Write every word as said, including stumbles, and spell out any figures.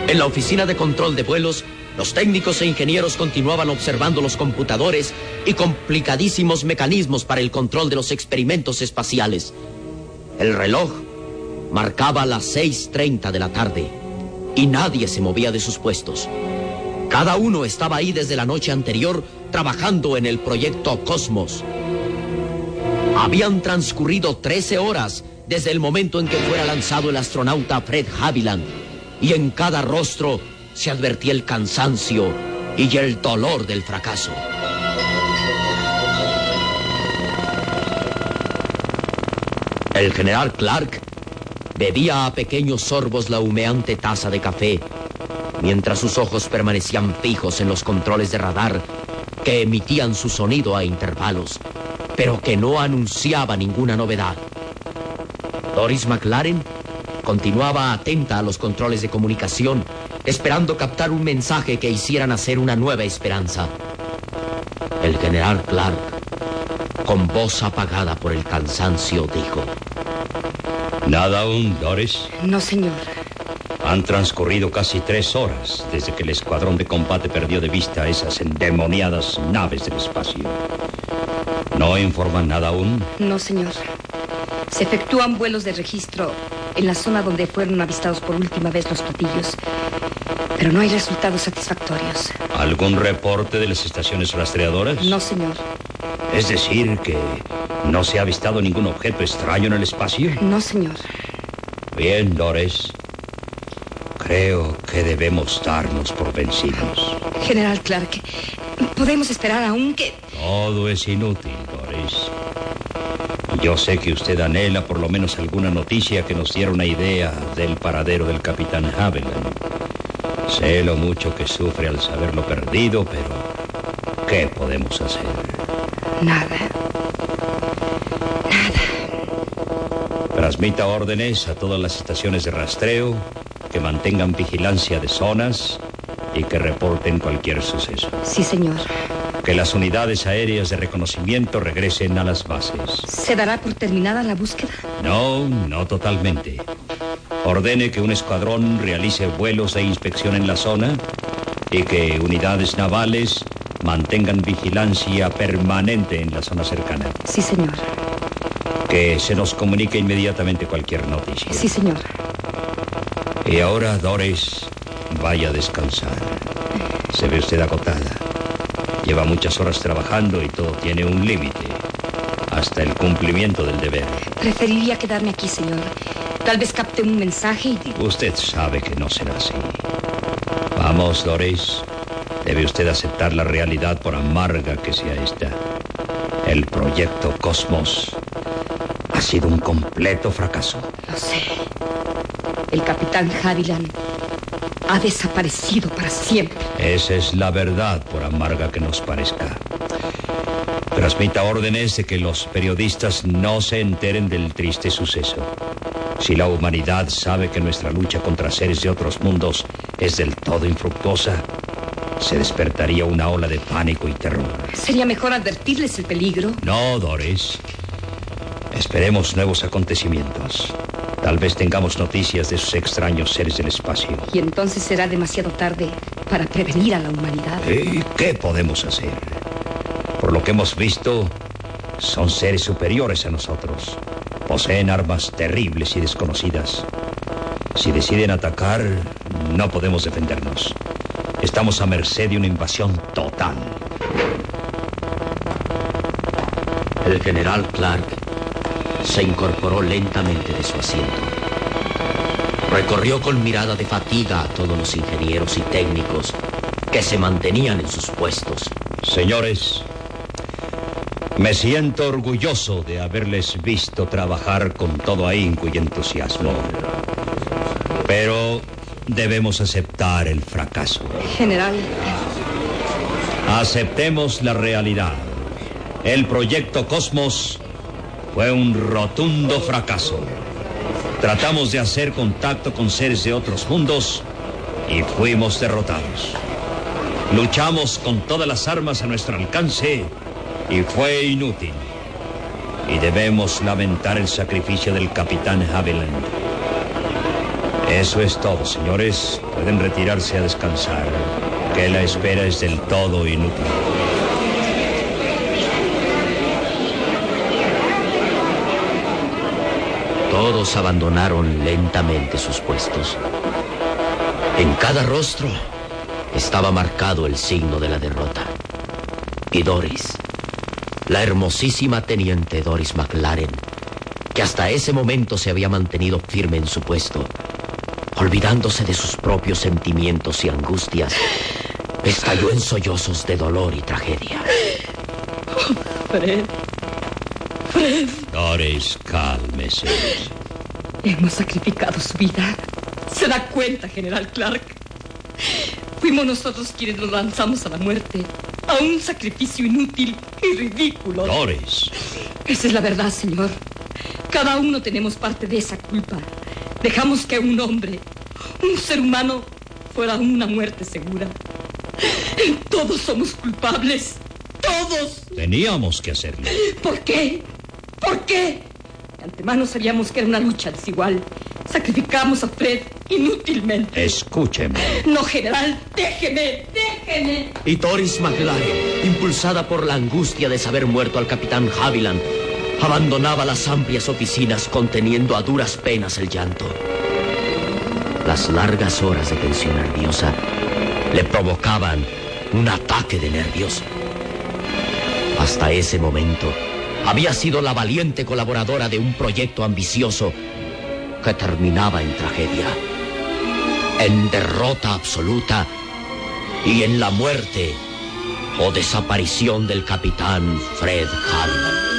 En la oficina de control de vuelos, los técnicos e ingenieros continuaban observando los computadores y complicadísimos mecanismos para el control de los experimentos espaciales. El reloj marcaba las seis treinta de la tarde y nadie se movía de sus puestos. Cada uno estaba ahí desde la noche anterior trabajando en el proyecto Cosmos. Habían transcurrido trece horas desde el momento en que fuera lanzado el astronauta Fred Haviland, y en cada rostro se advertía el cansancio y el dolor del fracaso. El general Clark bebía a pequeños sorbos la humeante taza de café, mientras sus ojos permanecían fijos en los controles de radar que emitían su sonido a intervalos, pero que no anunciaba ninguna novedad. Doris McLaren continuaba atenta a los controles de comunicación, esperando captar un mensaje que hiciera nacer una nueva esperanza. El general Clark, con voz apagada por el cansancio, dijo: ¿Nada aún, Doris? No, señor. Han transcurrido casi tres horas desde que el escuadrón de combate perdió de vista esas endemoniadas naves del espacio. ¿No informan nada aún? No, señor. Se efectúan vuelos de registro en la zona donde fueron avistados por última vez los platillos, pero no hay resultados satisfactorios. ¿Algún reporte de las estaciones rastreadoras? No, señor. ¿Es decir que no se ha avistado ningún objeto extraño en el espacio? No, señor. Bien, Doris. Creo que debemos darnos por vencidos. General Clark, podemos esperar aún que... Todo es inútil, Doris. Yo sé que usted anhela por lo menos alguna noticia que nos diera una idea del paradero del capitán Haviland. Sé lo mucho que sufre al saberlo perdido, pero ¿qué podemos hacer? Nada. Nada. Transmita órdenes a todas las estaciones de rastreo que mantengan vigilancia de zonas y que reporten cualquier suceso. Sí, señor. Que las unidades aéreas de reconocimiento regresen a las bases. ¿Se dará por terminada la búsqueda? No, no totalmente. Ordene que un escuadrón realice vuelos de inspección en la zona y que unidades navales mantengan vigilancia permanente en la zona cercana. Sí, señor. Que se nos comunique inmediatamente cualquier noticia. Sí, señor. Y ahora, Doris, vaya a descansar. Se ve usted agotada. Lleva muchas horas trabajando y todo tiene un límite, hasta el cumplimiento del deber. Preferiría quedarme aquí, señor. Tal vez capte un mensaje y... Usted sabe que no será así. Vamos, Doris. Debe usted aceptar la realidad por amarga que sea esta. El proyecto Cosmos ha sido un completo fracaso. Lo sé. El capitán Haviland ha desaparecido para siempre. Esa es la verdad, por amarga que nos parezca. Transmita órdenes de que los periodistas no se enteren del triste suceso. Si la humanidad sabe que nuestra lucha contra seres de otros mundos es del todo infructuosa, se despertaría una ola de pánico y terror. ¿Sería mejor advertirles el peligro? No, Doris. Esperemos nuevos acontecimientos. Tal vez tengamos noticias de esos extraños seres del espacio. Y entonces será demasiado tarde para prevenir a la humanidad. ¿Y qué podemos hacer? Por lo que hemos visto, son seres superiores a nosotros. Poseen armas terribles y desconocidas. Si deciden atacar, no podemos defendernos. Estamos a merced de una invasión total. El general Clark se incorporó lentamente de su asiento. Recorrió con mirada de fatiga a todos los ingenieros y técnicos que se mantenían en sus puestos. Señores, me siento orgulloso de haberles visto trabajar con todo ahínco y entusiasmo. Pero debemos aceptar el fracaso. General. Aceptemos la realidad. El proyecto Cosmos fue un rotundo fracaso. Tratamos de hacer contacto con seres de otros mundos y fuimos derrotados. Luchamos con todas las armas a nuestro alcance y fue inútil. Y debemos lamentar el sacrificio del capitán Haviland. Eso es todo, señores. Pueden retirarse a descansar, que la espera es del todo inútil. Todos abandonaron lentamente sus puestos. En cada rostro estaba marcado el signo de la derrota. Y Doris, la hermosísima teniente Doris McLaren, que hasta ese momento se había mantenido firme en su puesto, olvidándose de sus propios sentimientos y angustias, estalló en sollozos de dolor y tragedia. Oh, Fred. Fred. Doris, cálmese. Hemos sacrificado su vida. ¿Se da cuenta, General Clark? Fuimos nosotros quienes nos lanzamos a la muerte, a un sacrificio inútil y ridículo. Doris. Esa es la verdad, señor. Cada uno tenemos parte de esa culpa. Dejamos que un hombre, un ser humano, fuera una muerte segura. Todos somos culpables. ¡Todos! Teníamos que hacerlo. ¿Por qué? ¿Por qué? De antemano sabíamos que era una lucha desigual. Sacrificamos a Fred inútilmente. Escúcheme. No, general, déjeme, déjeme. Y Doris McLaren, impulsada por la angustia de saber muerto al capitán Haviland, abandonaba las amplias oficinas conteniendo a duras penas el llanto. Las largas horas de tensión nerviosa le provocaban un ataque de nervios. Hasta ese momento había sido la valiente colaboradora de un proyecto ambicioso que terminaba en tragedia, en derrota absoluta y en la muerte o desaparición del capitán Fred Haviland.